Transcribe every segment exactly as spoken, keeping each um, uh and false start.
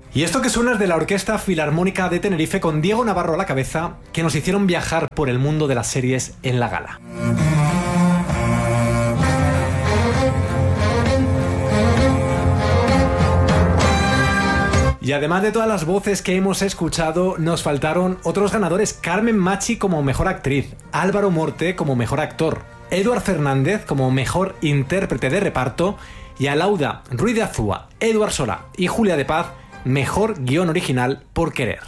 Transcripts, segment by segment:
Y esto que suena es de la Orquesta Filarmónica de Tenerife con Diego Navarro a la cabeza, que nos hicieron viajar por el mundo de las series en la gala. Y además de todas las voces que hemos escuchado, nos faltaron otros ganadores: Carmen Machi como mejor actriz, Álvaro Morte como mejor actor, Eduard Fernández como mejor intérprete de reparto y Alauda Ruiz de Azúa, Eduard Solá y Julia de Paz mejor guión original por Querer.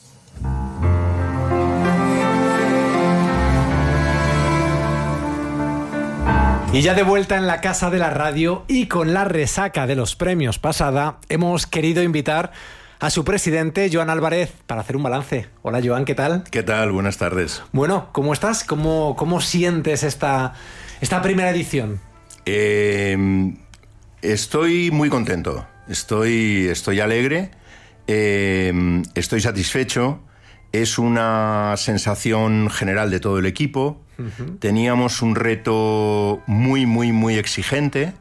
Y ya de vuelta en la casa de la radio y con la resaca de los premios pasada, hemos querido invitar a su presidente, Joan Álvarez, para hacer un balance. Hola, Joan, ¿qué tal? ¿Qué tal? Buenas tardes. Bueno, ¿cómo estás? ¿Cómo, cómo sientes esta, esta primera edición? Eh, estoy muy contento, estoy, estoy alegre, eh, estoy satisfecho. Es una sensación general de todo el equipo. Uh-huh. Teníamos un reto muy, muy, muy exigente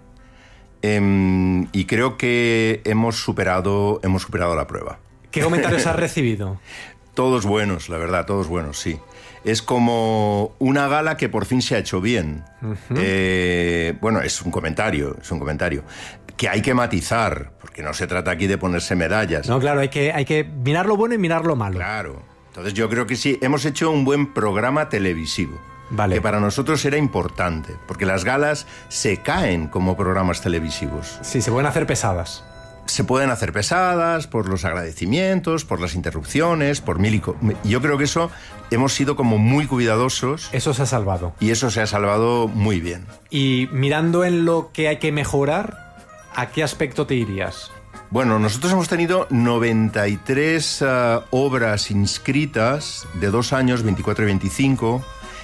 eh, y creo que hemos superado, hemos superado la prueba. ¿Qué comentarios has recibido? Todos buenos, la verdad, todos buenos, sí. Es como una gala que por fin se ha hecho bien. Uh-huh. Eh, bueno, es un comentario, es un comentario que hay que matizar, porque no se trata aquí de ponerse medallas. No, claro, hay que, hay que mirar lo bueno y mirar lo malo. Claro. Entonces yo creo que sí, hemos hecho un buen programa televisivo. Vale. Que para nosotros era importante, porque las galas se caen como programas televisivos. Sí, se pueden hacer pesadas. Se pueden hacer pesadas por los agradecimientos, por las interrupciones, por mil y co- Yo creo que eso hemos sido como muy cuidadosos. Eso se ha salvado. Y eso se ha salvado muy bien. Y mirando en lo que hay que mejorar, ¿a qué aspecto te irías? Bueno, nosotros hemos tenido noventa y tres uh, obras inscritas de dos años, veinticuatro y veinticinco,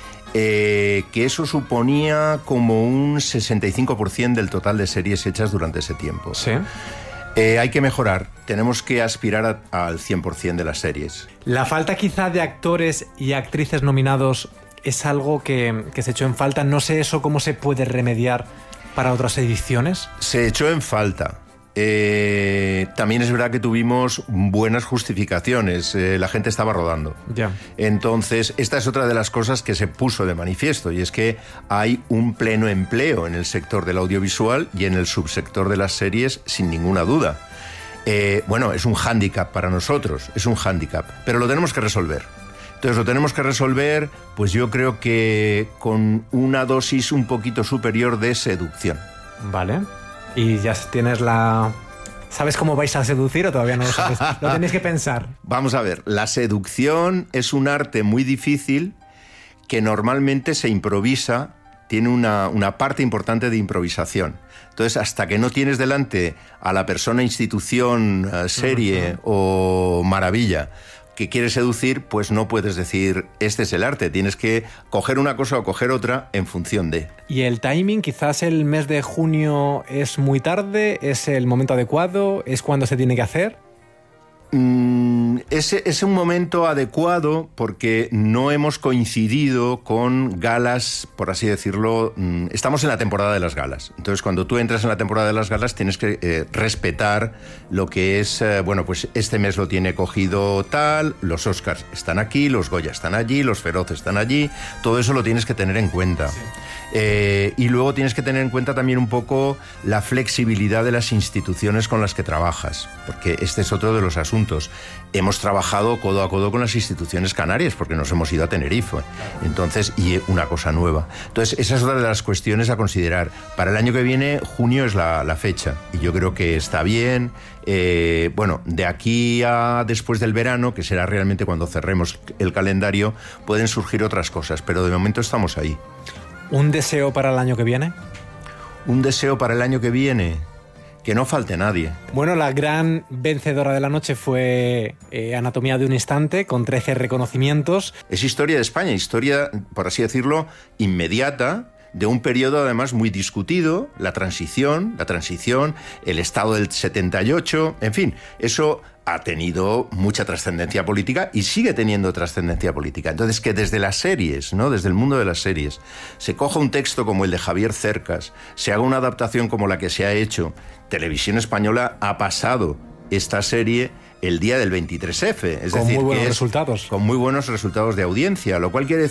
eh, que eso suponía como un sesenta y cinco por ciento del total de series hechas durante ese tiempo. Sí. Eh, hay que mejorar, tenemos que aspirar a, al cien por ciento de las series. ¿La falta quizá de actores y actrices nominados es algo que, que se echó en falta? No sé eso cómo se puede remediar para otras ediciones. Se echó en falta. Eh, también es verdad que tuvimos buenas justificaciones, eh, la gente estaba rodando. Ya. Entonces, esta es otra de las cosas que se puso de manifiesto, y es que hay un pleno empleo en el sector del audiovisual y en el subsector de las series, sin ninguna duda. Eh, bueno, es un hándicap para nosotros, es un hándicap, pero lo tenemos que resolver. Entonces lo tenemos que resolver, pues yo creo que con una dosis un poquito superior de seducción. Vale. ¿Y ya tienes la... ¿Sabes cómo vais a seducir o todavía no lo sabes? Lo tenéis que pensar. Vamos a ver, la seducción es un arte muy difícil que normalmente se improvisa, tiene una, una parte importante de improvisación. Entonces, hasta que no tienes delante a la persona, institución, serie uh-huh. o maravilla que quieres seducir, pues no puedes decir, este es el arte. Tienes que coger una cosa o coger otra en función de... ¿Y el timing? Quizás el mes de junio es muy tarde, es el momento adecuado, es cuando se tiene que hacer. Mm, es, es un momento adecuado porque no hemos coincidido con galas, por así decirlo. Mm, estamos en la temporada de las galas. Entonces, cuando tú entras en la temporada de las galas, tienes que eh, respetar lo que es, eh, bueno, pues este mes lo tiene cogido tal, los Oscars están aquí, los Goya están allí, los Feroz están allí. Todo eso lo tienes que tener en cuenta. Sí. Eh, y luego tienes que tener en cuenta también un poco la flexibilidad de las instituciones con las que trabajas, porque este es otro de los asuntos. Hemos trabajado codo a codo con las instituciones canarias, porque nos hemos ido a Tenerife, entonces, y una cosa nueva. Entonces, esa es otra de las cuestiones a considerar. Para el año que viene, junio es la, la fecha, y yo creo que está bien. Eh, bueno, de aquí a después del verano, que será realmente cuando cerremos el calendario, pueden surgir otras cosas, pero de momento estamos ahí. ¿Un deseo para el año que viene? Un deseo para el año que viene, que no falte nadie. Bueno, la gran vencedora de la noche fue eh, Anatomía de un instante, con trece reconocimientos. Es historia de España, historia, por así decirlo, inmediata, de un periodo además muy discutido, la transición, la transición, el Estado del setenta y ocho, en fin, eso ha tenido mucha trascendencia política y sigue teniendo trascendencia política. Entonces, que desde las series, ¿no?, desde el mundo de las series, se coja un texto como el de Javier Cercas, se haga una adaptación como la que se ha hecho. Televisión Española ha pasado esta serie el día del veintitrés efe. Es con decir, muy buenos que es resultados. Con muy buenos resultados de audiencia, lo cual quiere